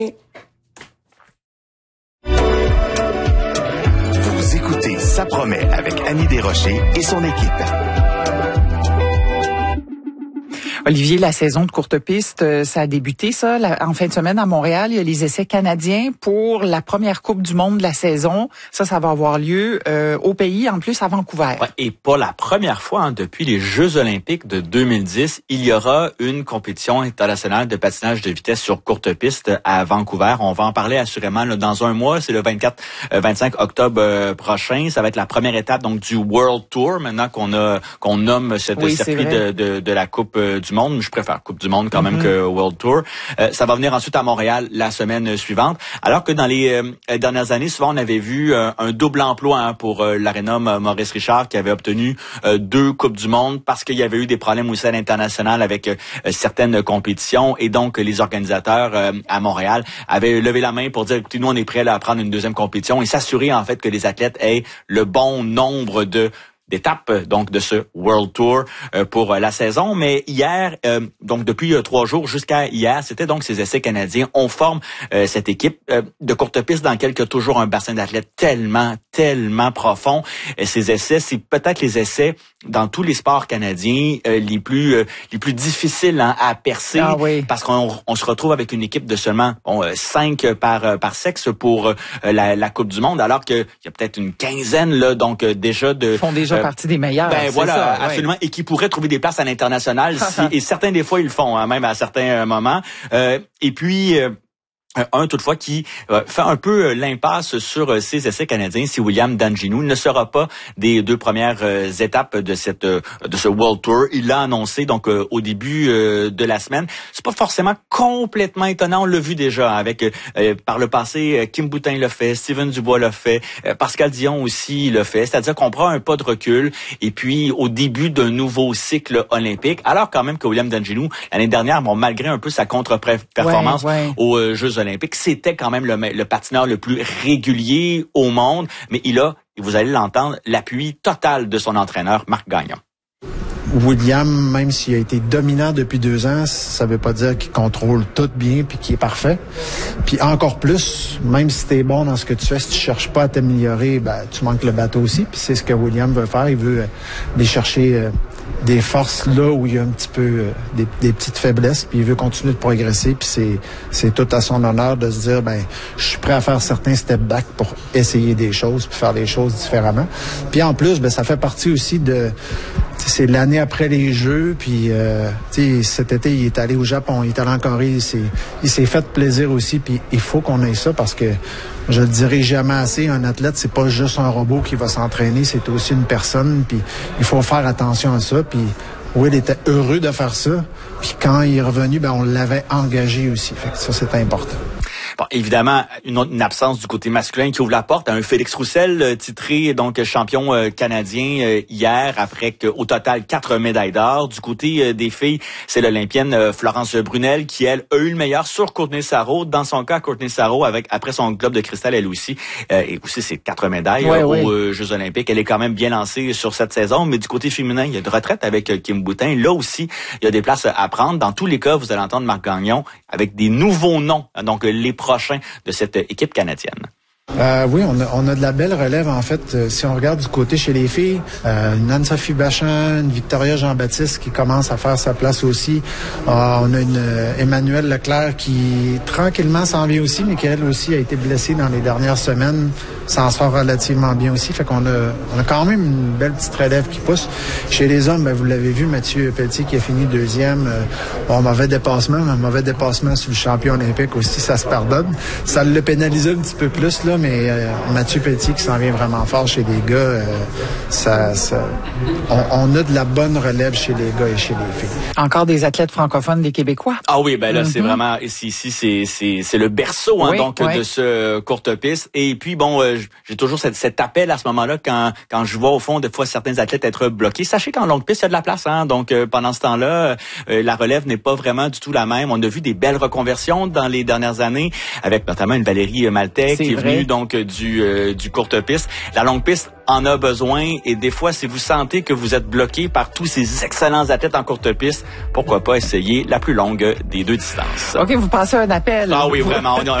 Vous écoutez Ça promet avec Annie Desrochers et son équipe. Olivier, la saison de courte piste, ça a débuté en fin de semaine à Montréal. Il y a les essais canadiens pour la première Coupe du monde de la saison. Ça va avoir lieu au pays, en plus à Vancouver. Ouais, et pas la première fois, depuis les Jeux olympiques de 2010, il y aura une compétition internationale de patinage de vitesse sur courte piste à Vancouver. On va en parler assurément dans un mois. C'est le 24-25 octobre prochain. Ça va être la première étape donc du World Tour, maintenant qu'on nomme cette circuit de la Coupe du monde. Je préfère Coupe du monde quand même que World Tour. Ça va venir ensuite à Montréal la semaine suivante. Alors que dans les dernières années, souvent on avait vu un double emploi pour l'aréna Maurice Richard qui avait obtenu 2 Coupes du monde parce qu'il y avait eu des problèmes aussi à l'international avec certaines compétitions et donc les organisateurs à Montréal avaient levé la main pour dire écoutez, nous on est prêts à prendre une deuxième compétition et s'assurer en fait que les athlètes aient le bon nombre d'étapes donc de ce World Tour pour la saison. Mais hier, donc depuis 3 jours jusqu'à hier, c'était donc ces essais canadiens. On forme cette équipe de courte piste dans laquelle il y a toujours un bassin d'athlètes tellement profond. Ces essais, c'est peut-être les essais dans tous les sports canadiens les plus difficiles à percer parce qu'on se retrouve avec une équipe de seulement 5 par sexe pour la Coupe du monde, alors qu'il y a peut-être une quinzaine là donc déjà font déjà partie des meilleurs. Voilà, ça, absolument, et qui pourraient trouver des places à l'international et certains des fois ils le font même à certains moments. Et puis un toutefois qui fait un peu l'impasse sur ses essais canadiens, c'est William Danginou. Il ne sera pas des 2 premières étapes de ce World Tour. Il l'a annoncé donc au début de la semaine. C'est pas forcément complètement étonnant, on l'a vu déjà avec par le passé Kim Boutin l'a fait, Steven Dubois l'a fait, Pascal Dion aussi l'a fait. C'est-à-dire qu'on prend un pas de recul et puis au début d'un nouveau cycle olympique. Alors quand même que William Danginou l'année dernière, malgré un peu sa contre-performance aux Jeux olympiques, c'était quand même le patineur le plus régulier au monde, mais il a, vous allez l'entendre, l'appui total de son entraîneur, Marc Gagnon. William, même s'il a été dominant depuis 2 ans, ça veut pas dire qu'il contrôle tout bien puis qu'il est parfait. Puis encore plus, même si t'es bon dans ce que tu fais, si tu cherches pas à t'améliorer, tu manques le bateau aussi. Puis c'est ce que William veut faire. Il veut aller chercher des forces là où il y a un petit peu des petites faiblesses, puis il veut continuer de progresser, puis c'est tout à son honneur de se dire je suis prêt à faire certains step back pour essayer des choses, puis faire des choses différemment. Puis en plus, ça fait partie aussi c'est l'année après les Jeux, puis cet été il est allé au Japon, il est allé en Corée, il s'est fait plaisir aussi, puis il faut qu'on ait ça parce que je le dirai jamais assez, un athlète c'est pas juste un robot qui va s'entraîner, c'est aussi une personne, puis il faut faire attention à ça, puis Will était heureux de faire ça, puis quand il est revenu, on l'avait engagé aussi, fait que ça c'est important. Bon, évidemment, une absence du côté masculin qui ouvre la porte à un Félix Roussel titré donc champion canadien hier après au total 4 médailles d'or. Du côté des filles, c'est l'Olympienne Florence Brunel qui elle a eu le meilleur sur Courtney Sarrault. Dans son cas, Courtney Sarrault après son globe de cristal elle aussi et aussi c'est 4 médailles aux Jeux olympiques. Elle est quand même bien lancée sur cette saison, mais du côté féminin, il y a de retraite avec Kim Boutin. Là aussi, il y a des places à prendre. Dans tous les cas, vous allez entendre Marc Gagnon avec des nouveaux noms. Donc les prochains de cette équipe canadienne. Oui, on a de la belle relève, en fait. Si on regarde du côté chez les filles, une Anne-Sophie Bachan, une Victoria Jean-Baptiste qui commence à faire sa place aussi. On a une Emmanuelle Leclerc qui, tranquillement, s'en vient aussi, mais qui, elle aussi, a été blessée dans les dernières semaines. S'en sort relativement bien aussi. Fait qu'on a quand même une belle petite relève qui pousse. Chez les hommes, vous l'avez vu, Mathieu Pelletier qui a fini 2e. Mauvais dépassement sur le champion olympique aussi, ça se pardonne. Ça l'a pénalisé un petit peu plus, là, mais Mathieu Pelletier qui s'en vient vraiment fort chez les gars, on a de la bonne relève chez les gars et chez les filles. Encore des athlètes francophones, des Québécois. Ah oui, là c'est vraiment ici c'est le berceau de ce courte piste. Et puis j'ai toujours cet appel à ce moment-là quand je vois au fond des fois certains athlètes être bloqués. Sachez qu'en longue piste il y a de la place, donc pendant ce temps-là la relève n'est pas vraiment du tout la même. On a vu des belles reconversions dans les dernières années avec notamment une Valérie Maltais qui est venue donc du courte piste. La longue piste en a besoin et des fois, si vous sentez que vous êtes bloqué par tous ces excellents athlètes en courte piste, pourquoi pas essayer la plus longue des deux distances. OK, vous passez un appel. Ah oui, vraiment.